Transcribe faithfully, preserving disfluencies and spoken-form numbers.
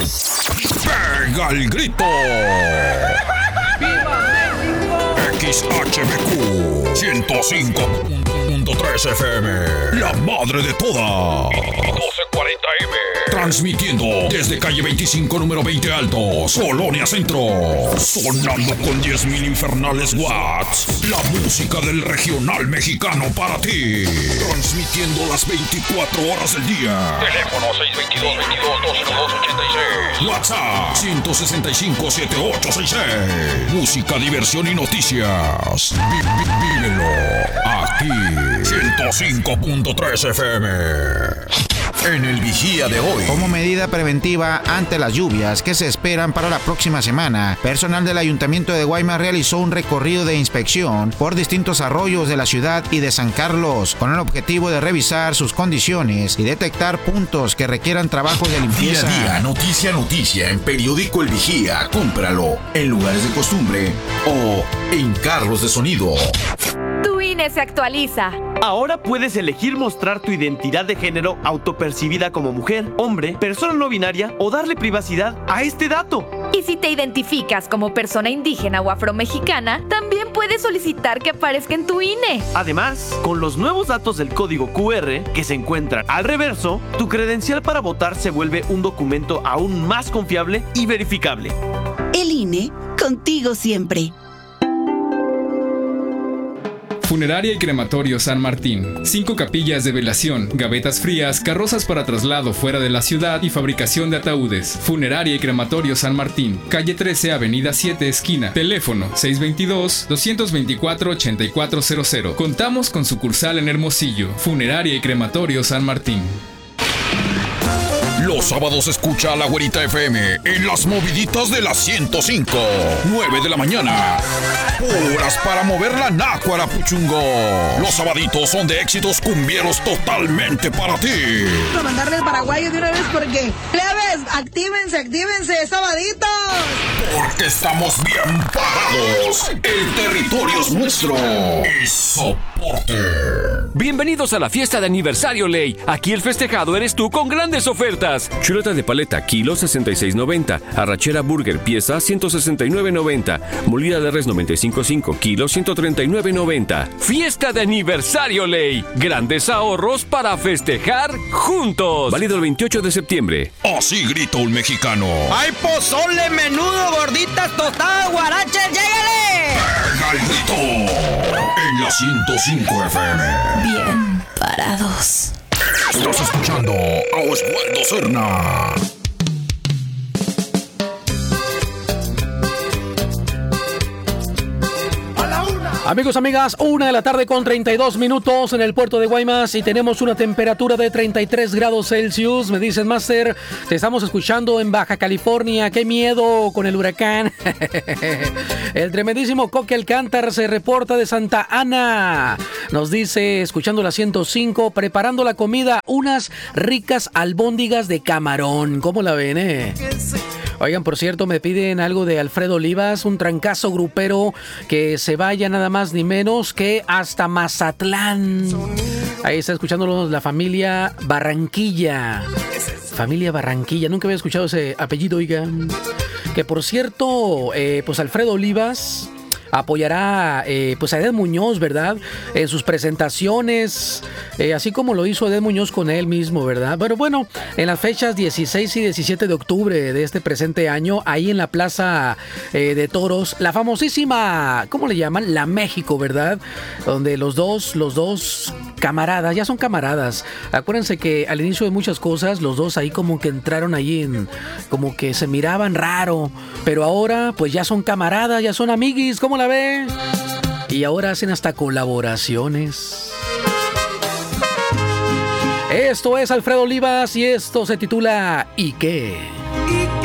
¡Pega el grito! ¡Viva México! X H B Q ciento cinco punto tres F M, la madre de todas. doce cuarenta M. Transmitiendo desde calle veinticinco, número veinte Altos, Colonia Centro. Sonando con diez mil infernales watts. La música del regional mexicano para ti. Transmitiendo las veinticuatro horas del día. Teléfono seis dos dos, veintidós, doce, dos ochenta y seis. WhatsApp ciento sesenta y cinco, setenta y ocho sesenta y seis. Música, diversión y noticias. Vi, vi, vívelo aquí. ciento cinco punto tres F M. En el Vigía de hoy. Como medida preventiva ante las lluvias que se esperan para la próxima semana, personal del Ayuntamiento de Guaymas realizó un recorrido de inspección por distintos arroyos de la ciudad y de San Carlos, con el objetivo de revisar sus condiciones y detectar puntos que requieran trabajos de limpieza. Día a día, noticia a noticia, en Periódico El Vigía. Cómpralo en lugares de costumbre o en carros de sonido. Tu I N E se actualiza. Ahora puedes elegir mostrar tu identidad de género autopercibida como mujer, hombre, persona no binaria o darle privacidad a este dato. Y si te identificas como persona indígena o afromexicana, también puedes solicitar que aparezca en tu I N E. Además, con los nuevos datos del código Q R que se encuentran al reverso, tu credencial para votar se vuelve un documento aún más confiable y verificable. El I N E, contigo siempre. Funeraria y Crematorio San Martín. Cinco capillas de velación, gavetas frías, carrozas para traslado fuera de la ciudad y fabricación de ataúdes. Funeraria y Crematorio San Martín. Calle trece, Avenida siete, esquina. Teléfono seis dos dos, dos dos cuatro, ocho cuatro cero cero. Contamos con sucursal en Hermosillo. Funeraria y Crematorio San Martín. Los sábados escucha a la Güerita F M en las moviditas de las ciento cinco. nueve de la mañana. Horas para mover la nácuara, puchungo. Los sabaditos son de éxitos cumbieros totalmente para ti. Para mandarle el paraguayo de una vez porque, plebes, actívense, actívense, sabaditos. Porque estamos bien parados. El territorio es nuestro. Y soporte. Bienvenidos a la fiesta de aniversario Ley. Aquí el festejado eres tú con grandes ofertas. Chuleta de paleta, kilo sesenta y seis noventa. Arrachera burger, pieza ciento sesenta y nueve noventa. Molida de res noventa y cinco punto cinco, kilo ciento treinta y nueve noventa. Fiesta de aniversario Ley. Grandes ahorros para festejar juntos. Válido el veintiocho de septiembre. Así grita un mexicano. ¡Hay pozole, menudo, gorditas, tostadas, guaraches! ¡Llégale! ¡Pega el grito! En la ciento cinco F M. Bien parados. Estás escuchando a Oswaldo Serna. Amigos, amigas, una de la tarde con treinta y dos minutos en el puerto de Guaymas y tenemos una temperatura de treinta y tres grados Celsius. Me dicen, Master, te estamos escuchando en Baja California. ¡Qué miedo con el huracán! El tremendísimo Coque Alcántar se reporta de Santa Ana. Nos dice, escuchando la ciento cinco, preparando la comida, unas ricas albóndigas de camarón. ¿Cómo la ven, eh? Oigan, por cierto, me piden algo de Alfredo Olivas, un trancazo grupero que se vaya nada más ni menos que hasta Mazatlán. Ahí está escuchándonos la familia Barranquilla. Familia Barranquilla, nunca había escuchado ese apellido, oigan. Que por cierto, eh, pues Alfredo Olivas apoyará eh, pues a Edén Muñoz, ¿verdad? En sus presentaciones, eh, así como lo hizo Edén Muñoz con él mismo, ¿verdad? Pero bueno, en las fechas dieciséis y diecisiete de octubre de este presente año, ahí en la Plaza eh, de Toros, la famosísima, ¿cómo le llaman? La México, ¿verdad? Donde los dos, los dos camaradas, ya son camaradas. Acuérdense que al inicio de muchas cosas, los dos ahí como que entraron ahí en, como que se miraban raro, pero ahora pues ya son camaradas, ya son amiguis, ¿cómo la ve? Y ahora hacen hasta colaboraciones. Esto es Alfredo Olivas y esto se titula ¿Y qué? ¿Y qué?